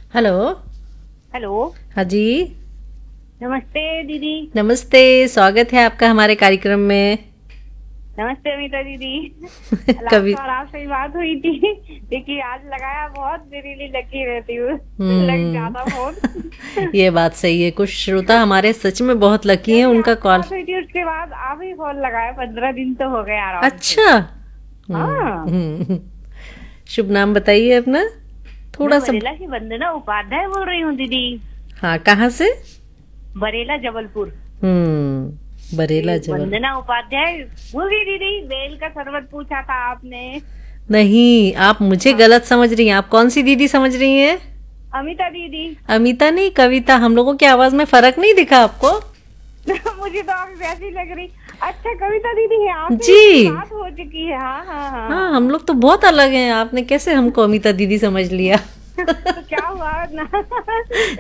Hello. Hello. हाँ जी। नमस्ते दीदी। नमस्ते, स्वागत है आपका हमारे कार्यक्रम में। नमस्ते अमिता दीदी। कभी लास्ट बार आपसे ही बात हुई थी। देखिए आज लगाया, बहुत रियली लकी रहती हूँ। लग जाता फोन। ये बात सही है, कुछ श्रोता हमारे सच में बहुत लकी हैं, जब भी उनका आपसे कॉल। बात हुई थी उसके बाद आप ही फोन लगाया, 15 दिन तो हो गए आराम से। अच्छा। हाँ। शुभ नाम बताइए अपना मैं थोड़ा सा। बरेला की वंदना उपाध्याय बोल रही हूँ दीदी। हाँ, कहाँ से? बरेला जबलपुर। बरेला जी, जबल। वंदना उपाध्याय। भूल गई दीदी, बेल का शरबत पूछा था आपने। नहीं, आप मुझे हाँ। गलत समझ रही हैं। आप कौन सी दीदी समझ रही हैं? अमिता दीदी। अमिता नहीं, कविता। हम लोगों की आवाज में फर्क नहीं दिखा आपको? मुझे तो आप वैसी लग रही। अच्छा, कविता दीदी है, आपसे जी। मेरी बात हो चुकी है। हाँ हाँ हाँ हाँ, हम हाँ। लोग तो बहुत अलग हैं। आपने कैसे हमको अमिता दीदी समझ लिया? तो क्या हुआ ना।